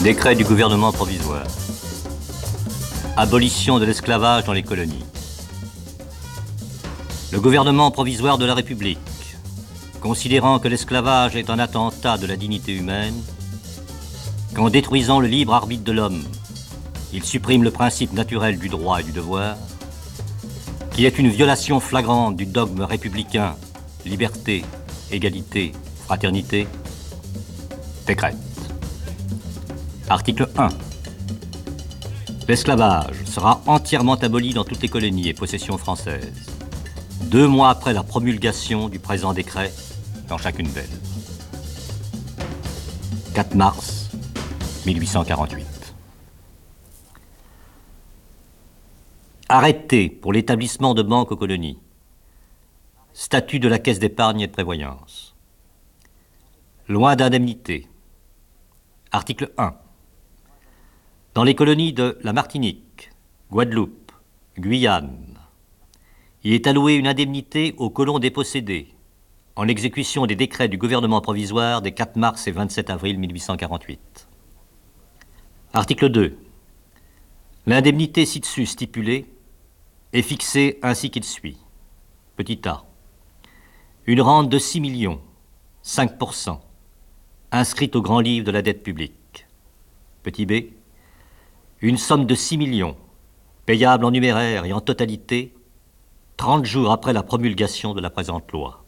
Décret du gouvernement provisoire. Abolition de l'esclavage dans les colonies. Le gouvernement provisoire de la République, considérant que l'esclavage est un attentat de la dignité humaine, qu'en détruisant le libre arbitre de l'homme, il supprime le principe naturel du droit et du devoir, qui est une violation flagrante du dogme républicain, liberté, égalité, fraternité, décrète. Article 1. L'esclavage sera entièrement aboli dans toutes les colonies et possessions françaises, 2 mois après la promulgation du présent décret dans chacune d'elles. 4 mars 1848. Arrêté pour l'établissement de banques aux colonies. Statut de la Caisse d'épargne et de prévoyance. Loi d'indemnité. Article 1. Dans les colonies de la Martinique, Guadeloupe, Guyane, il est alloué une indemnité aux colons dépossédés en exécution des décrets du gouvernement provisoire des 4 mars et 27 avril 1848. Article 2. L'indemnité ci-dessus stipulée est fixée ainsi qu'il suit. Petit a. Une rente de 6 millions, 5%, inscrite au grand livre de la dette publique. Petit b. Une somme de 6 millions, payable en numéraire et en totalité, 30 jours après la promulgation de la présente loi.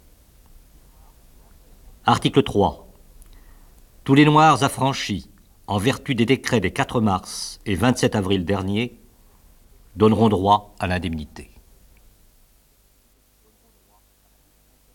Article 3. Tous les Noirs affranchis, en vertu des décrets des 4 mars et 27 avril derniers, donneront droit à l'indemnité.